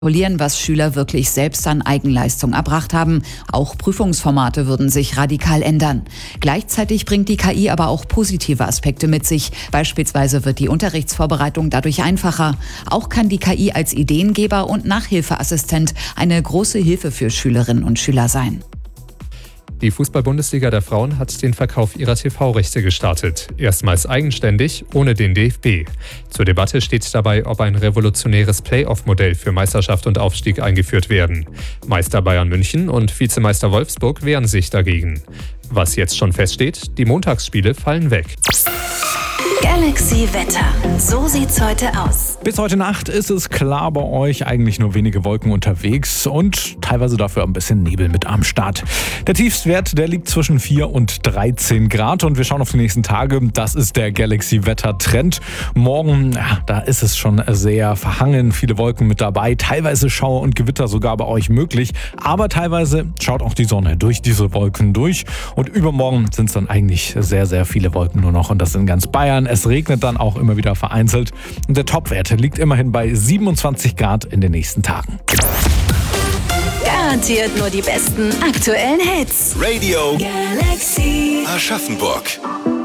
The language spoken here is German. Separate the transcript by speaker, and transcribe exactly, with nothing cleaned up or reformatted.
Speaker 1: kontrollieren, was Schüler wirklich selbst an Eigenleistung erbracht haben. Auch Prüfungsformate würden sich radikal ändern. Gleichzeitig bringt die K I aber auch positive Aspekte mit sich. Beispielsweise wird die Unterrichtsvorbereitung dadurch einfacher. Auch kann die K I als Ideengeber und Nachhilfeassistent eine große Hilfe für Schülerinnen und Schüler sein.
Speaker 2: Die Fußball-Bundesliga der Frauen hat den Verkauf ihrer T V-Rechte gestartet. Erstmals eigenständig, ohne den D F B. Zur Debatte steht dabei, ob ein revolutionäres Play-off-Modell für Meisterschaft und Aufstieg eingeführt werden. Meister Bayern München und Vizemeister Wolfsburg wehren sich dagegen. Was jetzt schon feststeht, die Montagsspiele fallen weg.
Speaker 3: Galaxy Wetter. So sieht's heute aus.
Speaker 4: Bis heute Nacht ist es klar bei euch, eigentlich nur wenige Wolken unterwegs und teilweise dafür ein bisschen Nebel mit am Start. Der Tiefstwert, der liegt zwischen vier und dreizehn Grad und wir schauen auf die nächsten Tage. Das ist der Galaxy Wetter Trend. Morgen, ja, da ist es schon sehr verhangen, viele Wolken mit dabei, teilweise Schauer und Gewitter sogar bei euch möglich, aber teilweise schaut auch die Sonne durch diese Wolken durch und übermorgen sind es dann eigentlich sehr, sehr viele Wolken nur noch und das in ganz Bayern. Es regnet dann auch immer wieder vereinzelt und der Topwert liegt immerhin bei siebenundzwanzig Grad in den nächsten Tagen.
Speaker 3: Garantiert nur die besten aktuellen Hits.
Speaker 5: Radio
Speaker 3: Galaxy
Speaker 5: Aschaffenburg.